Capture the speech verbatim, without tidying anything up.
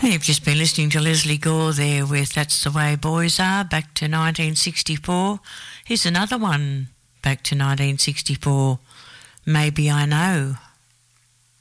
You've just been listening to Leslie Gore there with That's the Way Boys Are, back to nineteen sixty-four. Here's another one, back to nineteen sixty-four, Maybe I Know.